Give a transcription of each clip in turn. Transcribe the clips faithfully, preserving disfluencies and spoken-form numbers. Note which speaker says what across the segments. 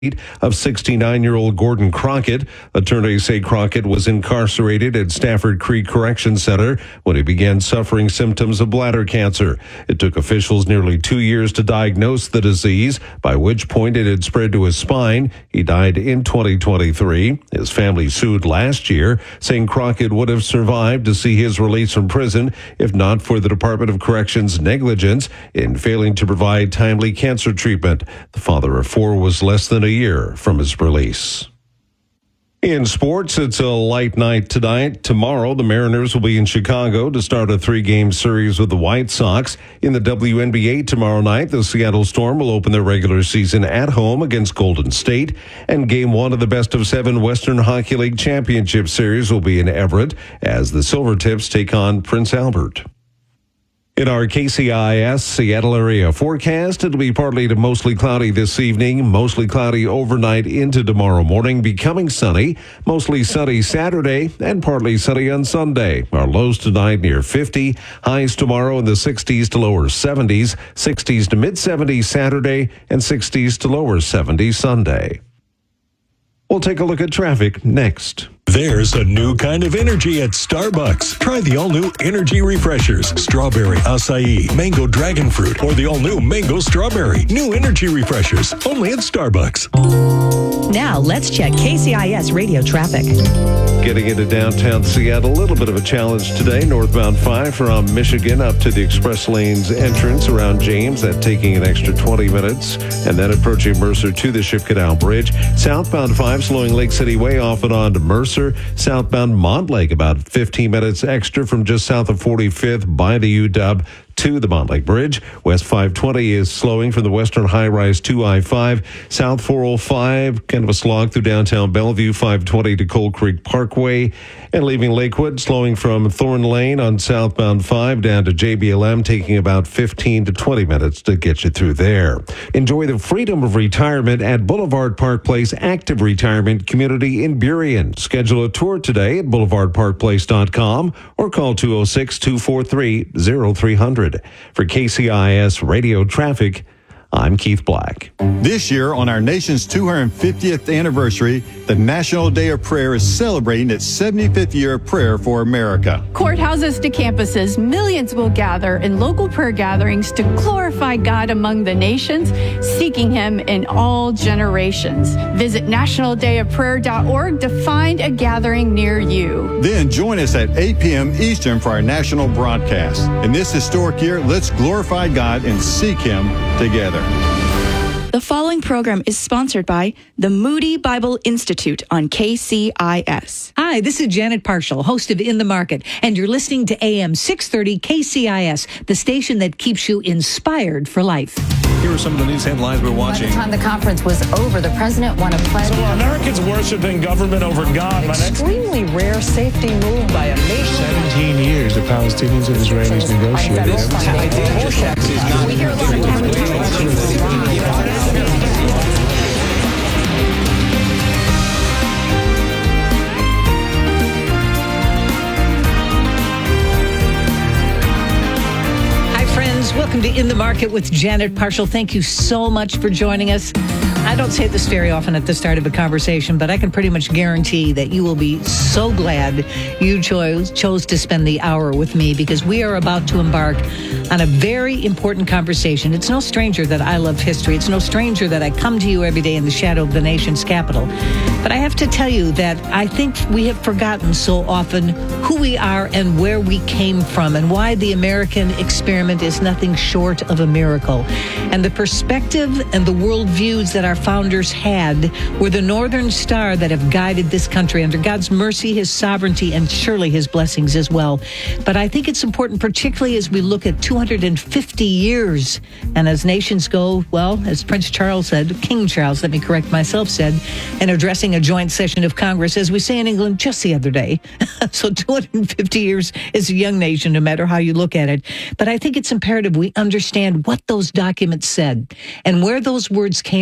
Speaker 1: of sixty-nine-year-old Gordon Crockett. Attorneys say Crockett was incarcerated at Stafford Creek Correction Center when he began suffering symptoms of bladder cancer. It took officials nearly two years to diagnose the disease, by which point it had spread to his spine. He died in twenty twenty-three. His family sued last year, saying Crockett would have survived to see his release from prison if not for the Department of Corrections' negligence in failing to provide timely cancer treatment. The father of four was less than a year from his release. In sports, it's a light night tonight. Tomorrow, the Mariners will be in Chicago to start a three-game series with the White Sox. In the W N B A tomorrow night, the Seattle Storm will open their regular season at home against Golden State. And game one of the best-of-seven Western Hockey League Championship Series will be in Everett as the Silvertips take on Prince Albert. In our K C I S Seattle area forecast, it'll be partly to mostly cloudy this evening, mostly cloudy overnight into tomorrow morning, becoming sunny, mostly sunny Saturday, and partly sunny on Sunday. Our lows tonight near fifty, highs tomorrow in the sixties to lower seventies, sixties to mid-seventies Saturday, and sixties to lower seventies Sunday. We'll take a look at traffic next.
Speaker 2: There's a new kind of energy at Starbucks. Try the all-new Energy Refreshers, Strawberry Acai, Mango Dragon Fruit, or the all-new Mango Strawberry. New Energy Refreshers, only at Starbucks.
Speaker 3: Now, let's check K C I S radio traffic.
Speaker 1: Getting into downtown Seattle, a little bit of a challenge today. Northbound five from Michigan up to the express lanes entrance around James, that taking an extra twenty minutes. And then approaching Mercer to the Ship Canal Bridge. Southbound five slowing Lake City Way off and on to Mercer. Southbound Montlake about fifteen minutes extra from just south of forty-fifth by the U W to the Montlake Bridge. West five twenty is slowing from the Western High Rise to I five. South four oh five, kind of a slog through downtown Bellevue, five twenty to Cold Creek Parkway. And leaving Lakewood, slowing from Thorn Lane on southbound five down to J B L M, taking about fifteen to twenty minutes to get you through there. Enjoy the freedom of retirement at Boulevard Park Place Active Retirement Community in Burien. Schedule a tour today at boulevard park place dot com or call two oh six, two four three, oh three hundred. For K C I S Radio Traffic, I'm Keith Black.
Speaker 4: This year, on our nation's two hundred fiftieth anniversary, the National Day of Prayer is celebrating its seventy-fifth year of prayer for America.
Speaker 5: Courthouses to campuses, millions will gather in local prayer gatherings to glorify God among the nations, seeking Him in all generations. Visit national day of prayer dot org to find a gathering near you.
Speaker 4: Then join us at eight p.m. Eastern for our national broadcast. In this historic year, let's glorify God and seek Him together.
Speaker 6: The following program is sponsored by the Moody Bible Institute on K C I S.
Speaker 3: Hi, this is Janet Parshall, host of In the Market, and you're listening to A M six thirty K C I S, the station that keeps you inspired for life.
Speaker 7: Here are some of the news headlines we're watching.
Speaker 8: By the time the conference was over, the president won a pledge.
Speaker 9: So are Americans worshiping government over God?
Speaker 10: Extremely rare safety move by a nation.
Speaker 11: seventeen years the Palestinians and Israelis negotiated.
Speaker 8: We hear a lot of
Speaker 3: Welcome to In the Market with Janet Parshall. Thank you so much for joining us. I don't say this very often at the start of a conversation, but I can pretty much guarantee that you will be so glad you chose, chose to spend the hour with me, because we are about to embark on a very important conversation. It's no stranger that I love history. It's no stranger that I come to you every day in the shadow of the nation's capital. But I have to tell you that I think we have forgotten so often who we are and where we came from and why the American experiment is nothing short of a miracle. And the perspective and the worldviews that our founders had were the northern star that have guided this country under God's mercy, His sovereignty, and surely His blessings as well. But I think it's important, particularly as we look at two hundred fifty years, and as nations go, well, as Prince Charles said, King Charles, let me correct myself, said, in addressing a joint session of Congress, as we say in England, just the other day. So two hundred fifty years is a young nation, no matter how you look at it. But I think it's imperative we understand what those documents said and where those words came from and where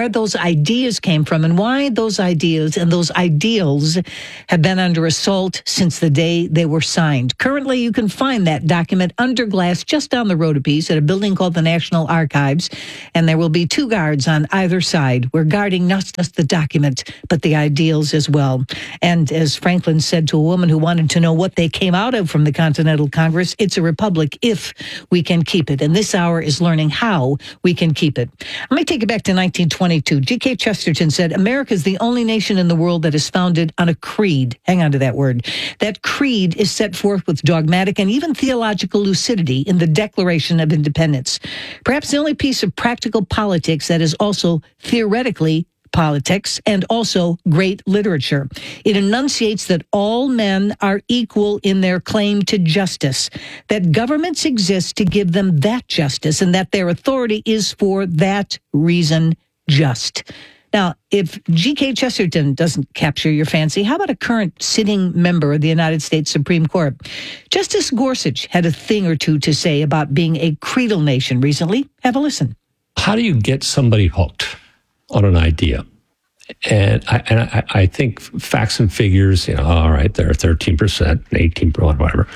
Speaker 3: where those ideas came from and why those ideas and those ideals have been under assault since the day they were signed. Currently, you can find that document under glass just down the road a piece at a building called the National Archives, and there will be two guards on either side. We're guarding not just the document, but the ideals as well. And as Franklin said to a woman who wanted to know what they came out of from the Continental Congress, it's a republic if we can keep it. And this hour is learning how we can keep it. Let me take it back to nineteen twenty-two. G K Chesterton said, America is the only nation in the world that is founded on a creed. Hang on to that word. That creed is set forth with dogmatic and even theological lucidity in the Declaration of Independence. Perhaps the only piece of practical politics that is also theoretically politics and also great literature. It enunciates that all men are equal in their claim to justice, that governments exist to give them that justice, and that their authority is for that reason just. Now, if G K Chesterton doesn't capture your fancy, how about a current sitting member of the United States Supreme Court? Justice Gorsuch had a thing or two to say about being a creedal nation recently. Have a listen.
Speaker 12: How do you get somebody hooked on an idea? And I, and I, I think facts and figures, you know, all right, they're thirteen percent, eighteen percent, whatever,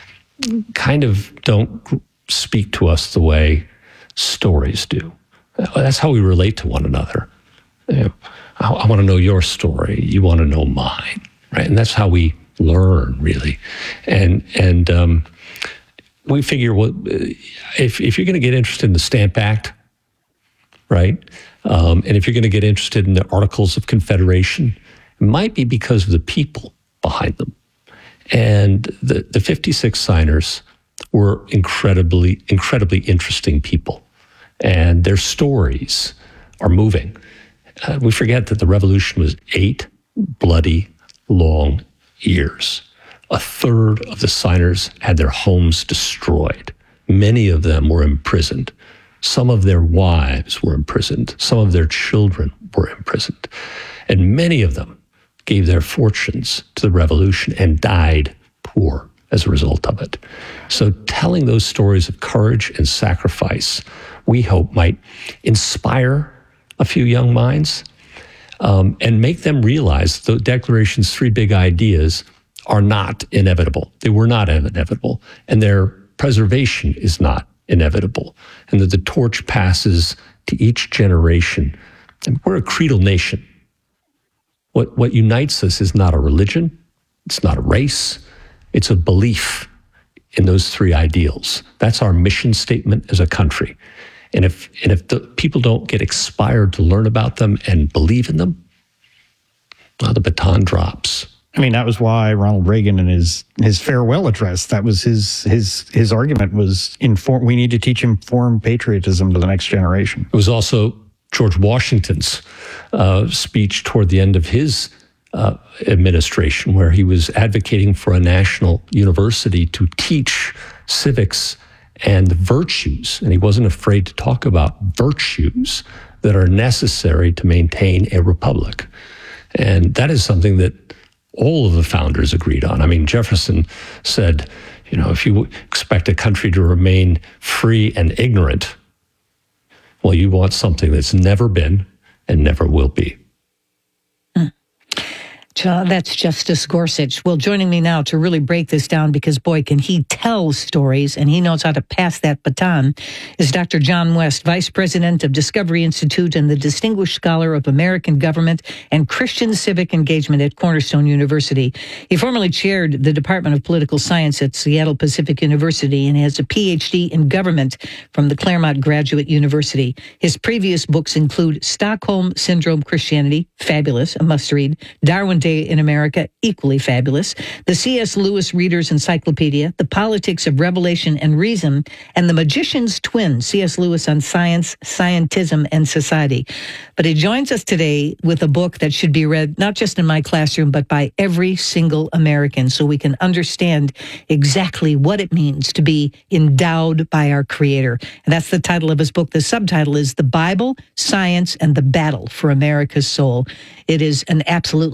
Speaker 12: kind of don't speak to us the way stories do. That's how we relate to one another. You know, I, I want to know your story. You want to know mine, right? And that's how we learn, really. And and um, we figure, well, if if you're going to get interested in the Stamp Act, right? Um, and if you're going to get interested in the Articles of Confederation, it might be because of the people behind them. And the, the fifty-six signers were incredibly, incredibly interesting people. And their stories are moving. Uh, we forget that the revolution was eight bloody, long years. A third of the signers had their homes destroyed. Many of them were imprisoned. Some of their wives were imprisoned. Some of their children were imprisoned. And many of them gave their fortunes to the revolution and died poor as a result of it. So telling those stories of courage and sacrifice, we hope might inspire a few young minds um, and make them realize the Declaration's three big ideas are not inevitable. They were not inevitable, and their preservation is not inevitable, and that the torch passes to each generation. And we're a creedal nation. What, what unites us is not a religion, it's not a race, it's a belief in those three ideals. That's our mission statement as a country. And if and if the people don't get inspired to learn about them and believe in them, well, the baton drops.
Speaker 13: I mean, that was why Ronald Reagan in his his farewell address, that was his his his argument was inform. We need to teach informed patriotism to the next generation.
Speaker 12: It was also George Washington's uh, speech toward the end of his uh, administration, where he was advocating for a national university to teach civics and the virtues, and he wasn't afraid to talk about virtues that are necessary to maintain a republic. And that is something that all of the founders agreed on. I mean, Jefferson said, you know, if you expect a country to remain free and ignorant, well, you want something that's never been and never will be.
Speaker 3: That's Justice Gorsuch. Well, joining me now to really break this down, because boy, can he tell stories and he knows how to pass that baton, is Doctor John West, Vice President of Discovery Institute and the Distinguished Scholar of American Government and Christian Civic Engagement at Cornerstone University. He formerly chaired the Department of Political Science at Seattle Pacific University and has a P H D in government from the Claremont Graduate University. His previous books include Stockholm Syndrome Christianity, fabulous, a must-read, Darwin Day in America, equally fabulous, the C S Lewis Reader's Encyclopedia, The Politics of Revelation and Reason, and The Magician's Twin, C S Lewis on Science, Scientism, and Society. But he joins us today with a book that should be read not just in my classroom, but by every single American, so we can understand exactly what it means to be endowed by our Creator. And that's the title of his book. The subtitle is The Bible, Science, and the Battle for America's Soul. It is an absolutely fabulous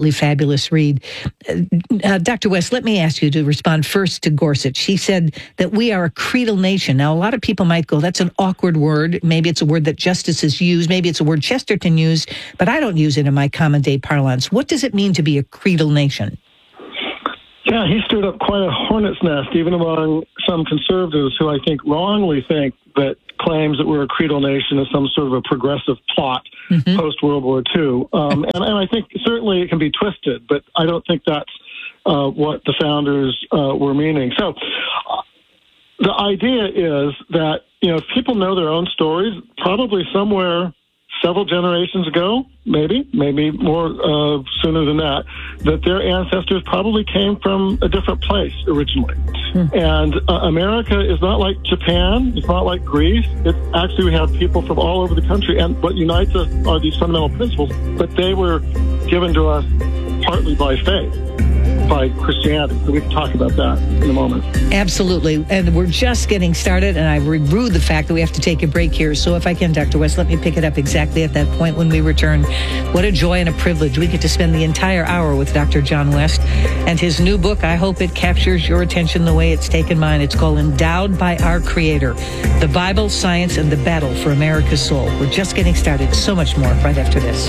Speaker 3: fabulous read. Uh, Doctor West, let me ask you to respond first to Gorsuch. She said that we are a creedal nation. Now, a lot of people might go, that's an awkward word. Maybe it's a word that justices use. Maybe it's a word Chesterton used, but I don't use it in my common day parlance. What does it mean to be a creedal nation?
Speaker 14: Yeah, he stirred up quite a hornet's nest, even among some conservatives who I think wrongly think that claims that we're a creedal nation is some sort of a progressive plot mm-hmm. post-World War Two. Um, and, and I think certainly it can be twisted, but I don't think that's uh, what the founders uh, were meaning. So uh, the idea is that, you know, if people know their own stories, probably somewhere several generations ago, maybe, maybe more uh, sooner than that, that their ancestors probably came from a different place originally. Hmm. And uh, America is not like Japan. It's not like Greece. It's actually, we have people from all over the country. And what unites us are these fundamental principles, but they were given to us partly by faith, by Christianity. So we can talk about that in a moment.
Speaker 3: Absolutely. And we're just getting started, and I rue the fact that we have to take a break here. So if I can, Doctor West, let me pick it up exactly at that point when we return. What a joy and a privilege. We get to spend the entire hour with Doctor John West and his new book. I hope it captures your attention the way it's taken mine. It's called Endowed by Our Creator, The Bible, Science, and the Battle for America's Soul. We're just getting started. So much more right after this.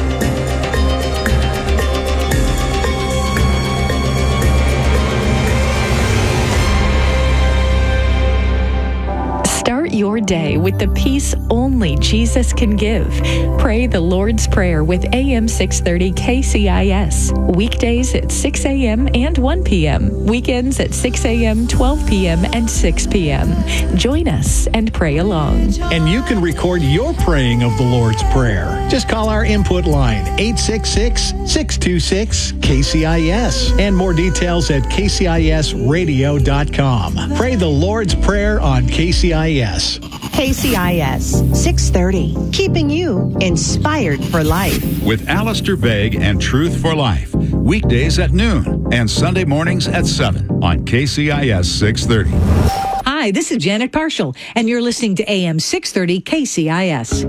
Speaker 15: Start your day with the peace only Jesus can give. Pray the Lord's Prayer with A M six thirty K C I S. Weekdays at six a.m. and one p.m. Weekends at six a.m., twelve p.m., and six p.m. Join us and pray along.
Speaker 16: And you can record your praying of the Lord's Prayer. Just call our input line, eight six six, six two six, K C I S. And more details at K C I S radio dot com. Pray the Lord's Prayer on K C I S.
Speaker 17: K C I S six thirty, keeping you inspired for life.
Speaker 18: With Alistair Begg and Truth for Life. Weekdays at noon and Sunday mornings at seven on K C I S six thirty.
Speaker 3: Hi, this is Janet Parshall, and you're listening to A M six thirty K C I S.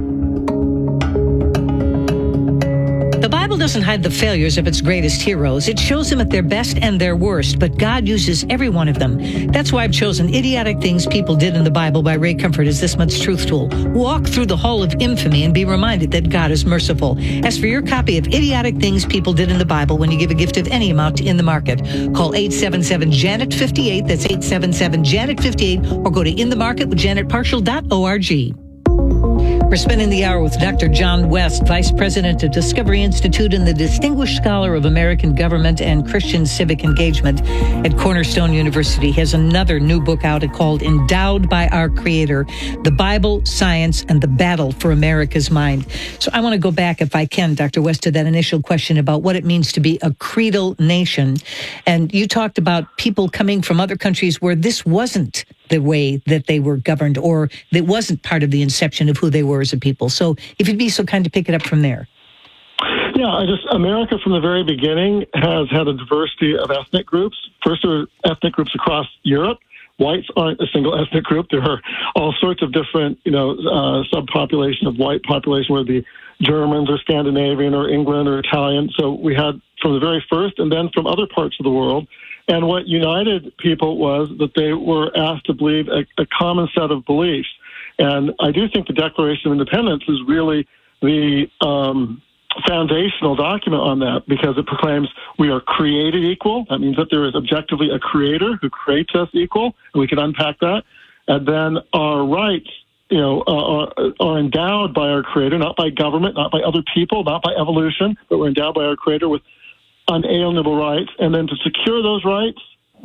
Speaker 3: The Bible doesn't hide the failures of its greatest heroes. It shows them at their best and their worst, but God uses every one of them. That's why I've chosen Idiotic Things People Did in the Bible by Ray Comfort as this month's Truth Tool. Walk through the hall of infamy and be reminded that God is merciful. As for your copy of Idiotic Things People Did in the Bible when you give a gift of any amount to In the Market, call eight seven seven, Janet fifty-eight. That's eight seven seven, Janet fifty-eight, or go to in the market with janet parshall dot org. We're spending the hour with Doctor John West, Vice President of Discovery Institute and the Distinguished Scholar of American Government and Christian Civic Engagement at Cornerstone University. He has another new book out called Endowed by Our Creator, The Bible, Science, and the Battle for America's Mind. So I want to go back, if I can, Doctor West, to that initial question about what it means to be a creedal nation. And you talked about people coming from other countries where this wasn't the way that they were governed, or that wasn't part of the inception of who they were as a people. So if you'd be so kind to pick it up from there.
Speaker 14: Yeah, I just America from the very beginning has had a diversity of ethnic groups. First, there were ethnic groups across Europe. Whites aren't a single ethnic group. There are all sorts of different, you know, uh, subpopulation of white population, whether it be Germans or Scandinavian or England or Italian. So we had from the very first, and then from other parts of the world. And what united people was that they were asked to believe a, a common set of beliefs. And I do think the Declaration of Independence is really the um, foundational document on that, because it proclaims we are created equal. That means that there is objectively a creator who creates us equal, and we can unpack that. And then our rights, you know, uh, are, are endowed by our creator, not by government, not by other people, not by evolution, but we're endowed by our creator with unalienable rights. And then to secure those rights,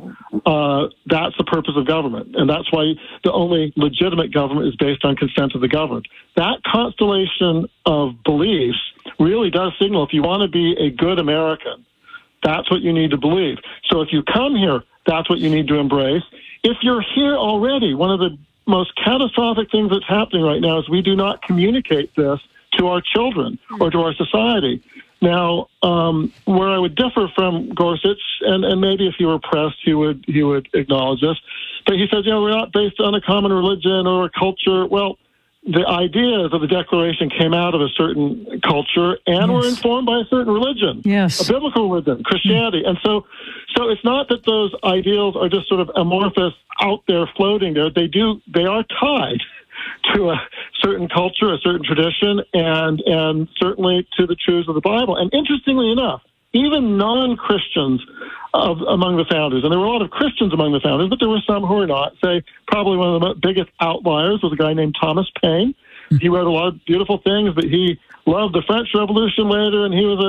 Speaker 14: uh, that's the purpose of government. And that's why the only legitimate government is based on consent of the governed. That constellation of beliefs really does signal, if you want to be a good American, that's what you need to believe. So if you come here, that's what you need to embrace. If you're here already, one of the most catastrophic things that's happening right now is we do not communicate this to our children or to our society. Now, um, where I would differ from Gorsuch, and, and maybe if he were pressed, he would he would acknowledge this, but he says, you know, we're not based on a common religion or a culture. Well, the ideas of the Declaration came out of a certain culture and yes. were informed by a certain religion,
Speaker 3: yes,
Speaker 14: a biblical religion, Christianity. And so, so it's not that those ideals are just sort of amorphous out there floating there. They do, they are tied to a certain culture, a certain tradition, and and certainly to the truths of the Bible. And interestingly enough, even non-Christians of, among the founders, and there were a lot of Christians among the founders, but there were some who were not. Say, probably one of the biggest outliers was a guy named Thomas Paine. He wrote a lot of beautiful things, but he loved the French Revolution later, and he was a